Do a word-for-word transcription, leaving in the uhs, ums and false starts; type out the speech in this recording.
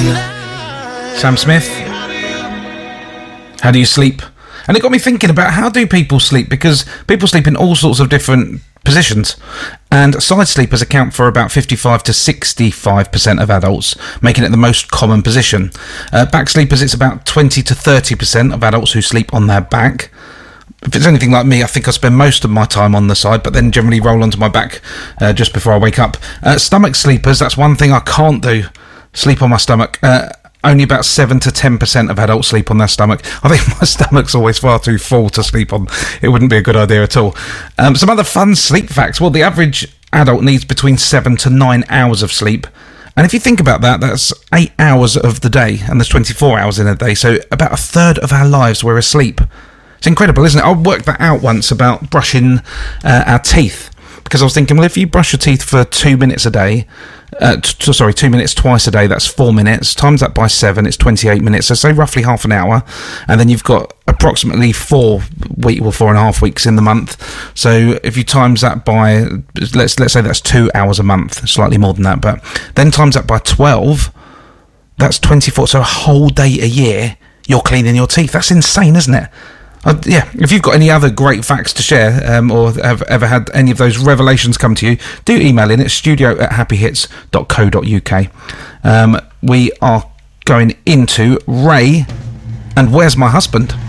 Sam Smith. How do you sleep? And it got me thinking about how do people sleep, because people sleep in all sorts of different positions, and side sleepers account for about fifty-five to sixty-five percent of adults, making it the most common position. Uh, back sleepers, it's about twenty to thirty percent of adults who sleep on their back. If it's anything like me, I think I spend most of my time on the side, but then generally roll onto my back uh, just before I wake up. Uh, stomach sleepers, that's one thing I can't do, sleep on my stomach. Uh, only about seven to ten percent of adults sleep on their stomach. I think my stomach's always far too full to sleep on. It wouldn't be a good idea at all. Um, some other fun sleep facts. Well, the average adult needs between seven to nine hours of sleep. And if you think about that, that's eight hours of the day, and there's twenty-four hours in a day, so about a third of our lives we're asleep. It's incredible, isn't it? I worked that out once about brushing uh, our teeth, because I was thinking, well, if you brush your teeth for two minutes a day, uh, t- sorry, two minutes twice a day, that's four minutes. Times that by seven, it's twenty-eight minutes. So say roughly half an hour, and then you've got approximately four week, well, four and a half weeks in the month. So if you times that by, let's let's say that's two hours a month, slightly more than that, but then times that by twelve, that's twenty-four. So a whole day a year, you're cleaning your teeth. That's insane, isn't it? Uh, yeah, if you've got any other great facts to share, um, or have ever had any of those revelations come to you, do email in at studio at happy hits dot co dot uk. Um, we are going into Ray and Where's My Husband?